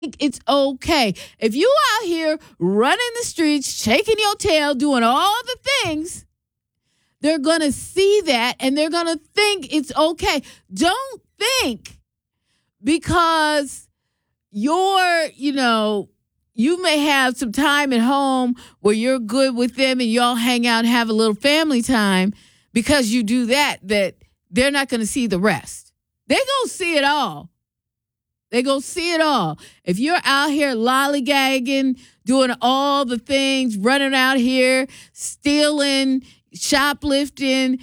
It's okay. If you out here running the streets, shaking your tail, doing all the things, they're going to see that and they're going to think it's okay. Don't think because you may have some time at home where you're good with them and y'all hang out and have a little family time because you do that they're not going to see the rest. They're going to see it all. They're going to see it all. If you're out here lollygagging, doing all the things, running out here, stealing, shoplifting,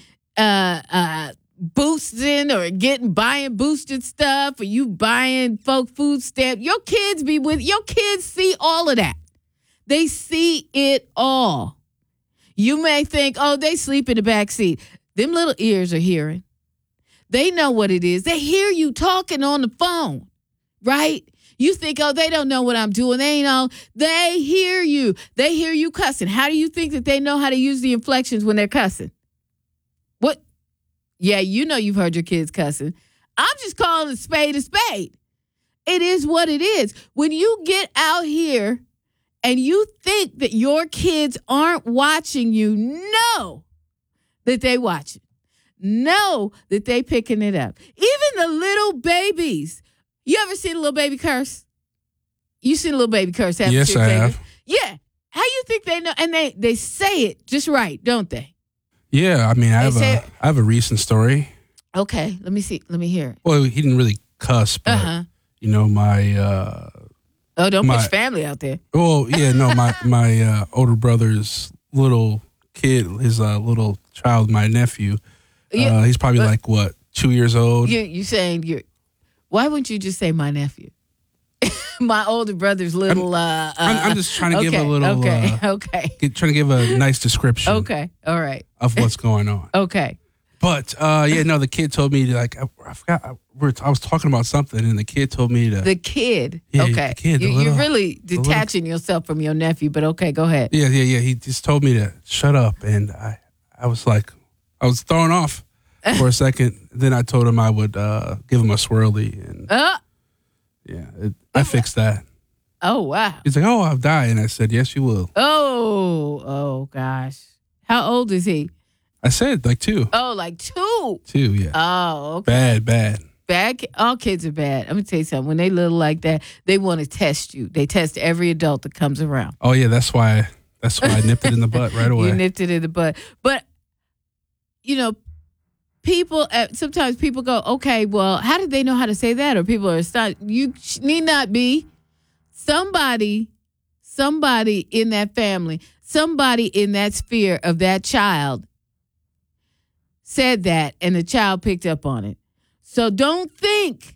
boosting or buying boosted stuff, or you buying folk food stamp, your kids see all of that. They see it all. You may think, oh, they sleep in the back seat. Them little ears are hearing. They know what it is. They hear you talking on the phone. Right? You think, oh, they don't know what I'm doing. They hear you. They hear you cussing. How do you think that they know how to use the inflections when they're cussing? What? Yeah, you've heard your kids cussing. I'm just calling a spade a spade. It is what it is. When you get out here and you think that your kids aren't watching you, know that they watching. Know that they picking it up. Even the little babies. You ever seen a little baby curse? You seen a little baby curse? Yes, I have. Yeah. How you think they know? And they say it just right, don't they? Yeah, I mean, I have a recent story. Okay, let me see. Let me hear it. Well, he didn't really cuss, but my don't put your family out there. Well, yeah, no, my older brother's little kid, his little child, my nephew. He's probably 2 years old. You saying why wouldn't you just say my nephew? My older brother's little. I'm just trying to give a little. Okay. Trying to give a nice description. Okay. All right. Of what's going on. Okay. But the kid told me I forgot. I was talking about something, and the kid told me to. The kid. Yeah, okay. The kid, you're really detaching yourself from your nephew, but okay, go ahead. Yeah. He just told me to shut up, and I was thrown off for a second. Then I told him I would give him a swirly, and I fixed that. Oh wow! He's like, "Oh, I'll die," and I said, "Yes, you will." Oh gosh! How old is he? I said 2. Oh, 2. 2, yeah. Oh, okay. Bad. All kids are bad. I'm gonna tell you something. When they little like that, they want to test you. They test every adult that comes around. Oh yeah, that's why I nipped it in the butt right away. You nipped it in the butt, but people. Sometimes people go, okay, well, how did they know how to say that? Or people are you need not be somebody in that family, somebody in that sphere of that child said that, and the child picked up on it. So don't think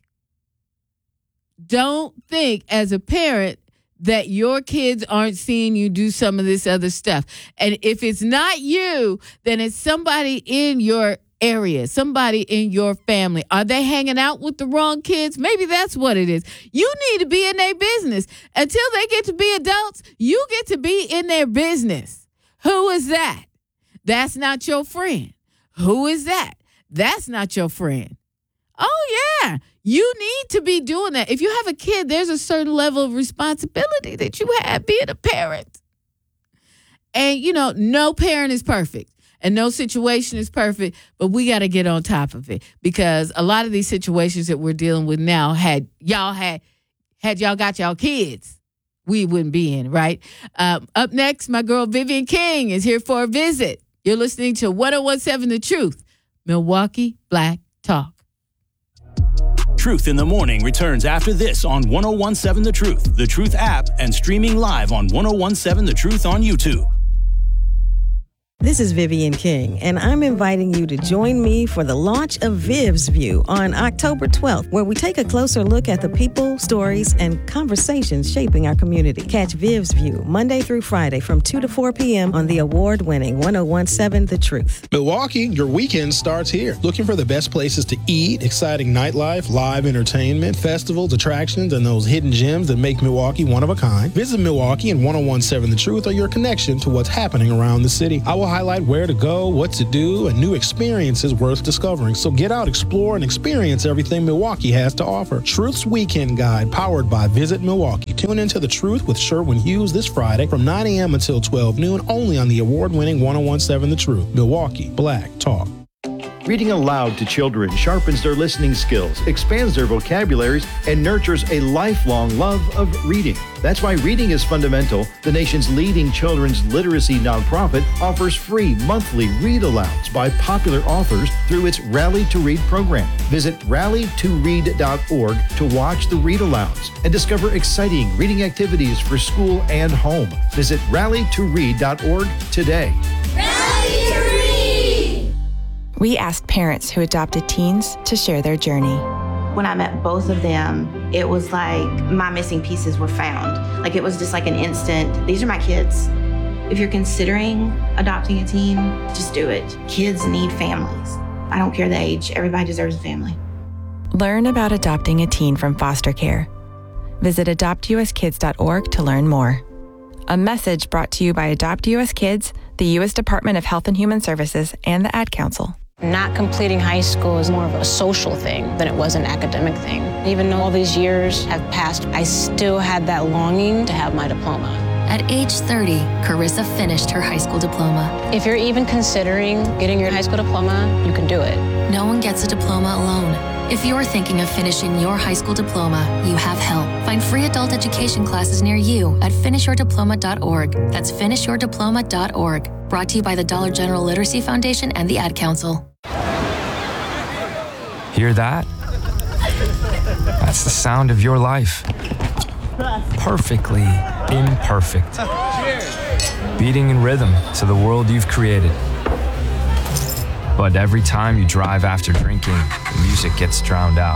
as a parent that your kids aren't seeing you do some of this other stuff. And if it's not you, then it's somebody in your area, somebody in your family. Are they hanging out with the wrong kids? Maybe that's what it is. You need to be in their business. Until they get to be adults, you get to be in their business. Who is that? That's not your friend. Who is that? That's not your friend. Oh, yeah. You need to be doing that. If you have a kid, there's a certain level of responsibility that you have being a parent. And, no parent is perfect and no situation is perfect, but we got to get on top of it because a lot of these situations that we're dealing with now, had y'all got y'all kids, we wouldn't be in, right? Up next, my girl Vivian King is here for a visit. You're listening to 101.7 The Truth, Milwaukee Black Talk. Truth in the Morning returns after this on 101.7 The Truth app, and streaming live on 101.7 The Truth on YouTube. This is Vivian King, and I'm inviting you to join me for the launch of Viv's View on October 12th, where we take a closer look at the people, stories, and conversations shaping our community. Catch Viv's View Monday through Friday from 2 to 4 p.m. on the award-winning 101.7 The Truth. Milwaukee, your weekend starts here. Looking for the best places to eat, exciting nightlife, live entertainment, festivals, attractions, and those hidden gems that make Milwaukee one of a kind? Visit Milwaukee and 101.7 The Truth are your connection to what's happening around the city. I will highlight where to go, what to do, and new experiences worth discovering. So get out, explore, and experience everything Milwaukee has to offer. Truth's Weekend Guide, powered by Visit Milwaukee. Tune into The Truth with Sherwin Hughes this Friday from 9 a.m. until 12 noon, only on the award-winning 101.7 The Truth. Milwaukee, Black Talk. Reading aloud to children sharpens their listening skills, expands their vocabularies, and nurtures a lifelong love of reading. That's why Reading is Fundamental, the nation's leading children's literacy nonprofit, offers free monthly read-alouds by popular authors through its Rally to Read program. Visit rallytoread.org to watch the read-alouds and discover exciting reading activities for school and home. Visit rallytoread.org today. Rally to Read! We asked parents who adopted teens to share their journey. When I met both of them, it was like my missing pieces were found. Like it was just like an instant, these are my kids. If you're considering adopting a teen, just do it. Kids need families. I don't care the age, everybody deserves a family. Learn about adopting a teen from foster care. Visit adoptuskids.org to learn more. A message brought to you by Adopt US Kids, the U.S. Department of Health and Human Services, and the Ad Council. Not completing high school is more of a social thing than it was an academic thing. Even though all these years have passed, I still had that longing to have my diploma. At age 30, Carissa finished her high school diploma. If you're even considering getting your high school diploma, you can do it. No one gets a diploma alone. If you're thinking of finishing your high school diploma, you have help. Find free adult education classes near you at finishyourdiploma.org. That's finishyourdiploma.org. Brought to you by the Dollar General Literacy Foundation and the Ad Council. Hear that? That's the sound of your life. Perfectly imperfect. Beating in rhythm to the world you've created. But every time you drive after drinking, the music gets drowned out.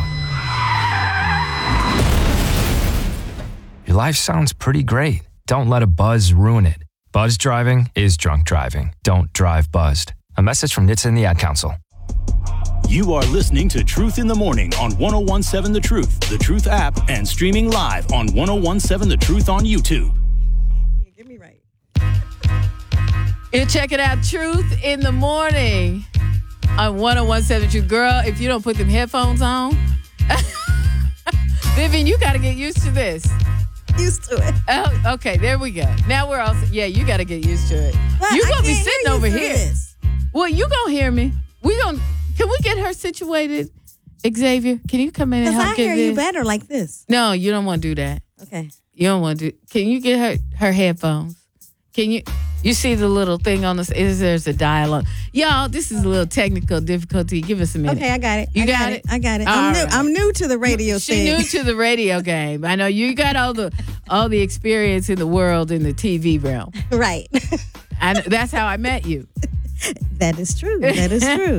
Your life sounds pretty great. Don't let a buzz ruin it. Buzz driving is drunk driving. Don't drive buzzed. A message from NHTSA and the Ad Council. You are listening to Truth in the Morning on 101.7 The Truth, The Truth app, and streaming live on 101.7 The Truth on YouTube. Get me right. You're checking out Truth in the Morning on 101.7 The Truth. Girl, if you don't put them headphones on, Vivian, you got to get used to this. Used to it. Oh, okay, there we go. Now we're all, you got to get used to it. But You're going to be sitting over here. This. Well, you going to hear me. Can we get her situated? Xavier, can you come in and help get this? I hear you better like this. No, you don't want to do that. Okay. You don't want to do. Can you get her headphones? Can you see the little thing on there's a dialogue. Y'all, this is a little technical difficulty. Give us a minute. Okay, I got it. You got it? I got it. I'm new to the radio thing. She's new to the radio game. I know you got all the experience in the world in the TV realm. Right. And that's how I met you. That is true. That is true.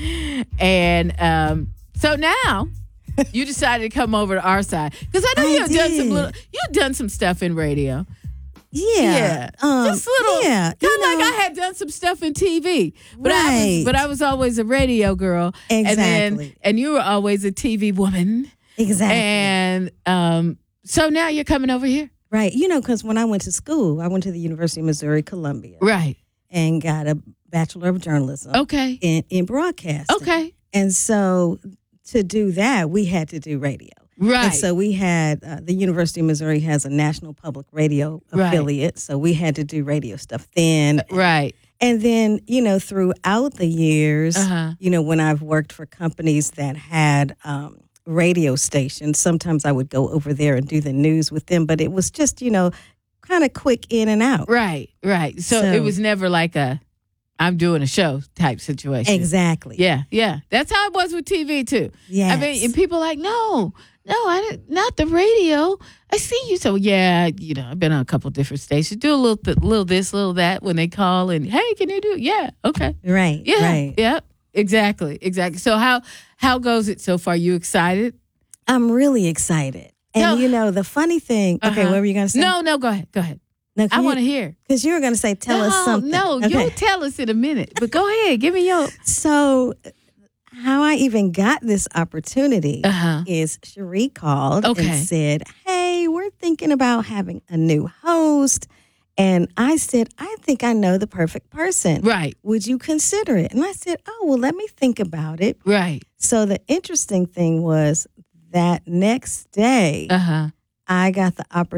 And so now you decided to come over to our side because I know you've done some stuff in radio. Yeah. Just little. Yeah. Kind of like I had done some stuff in TV. But I was always a radio girl. Exactly. And you were always a TV woman. Exactly. And so now you're coming over here. Right. Because when I went to school, I went to the University of Missouri, Columbia. Right. And got a Bachelor of Journalism. Okay. In broadcasting. Okay. And so to do that, we had to do radio. Right. And so we had, the University of Missouri has a national public radio affiliate. So we had to do radio stuff then. Right. And then, throughout the years, when I've worked for companies that had radio stations, sometimes I would go over there and do the news with them. But it was just, kind of quick in and out. Right, right. So it was never like I'm doing a show type situation. Exactly. Yeah. That's how it was with TV too. Yes. I mean, and people are like, no, I didn't, not the radio. I see you. So yeah, I've been on a couple different stations. Do a little this, little that when they call and hey, can you do it? Yeah, okay. Right. Yeah. Right. Yep. Exactly. So how goes it so far? You excited? I'm really excited. And the funny thing, okay, what were you going to say? No, go ahead. No, I want to hear. Because you were going to say, tell us something. No, okay. You'll tell us in a minute. But go ahead, give me your. So how I even got this opportunity is Cherie called and said, hey, we're thinking about having a new host. And I said, I think I know the perfect person. Right. Would you consider it? And I said, oh, well, let me think about it. Right. So the interesting thing was that next day, I got the opportunity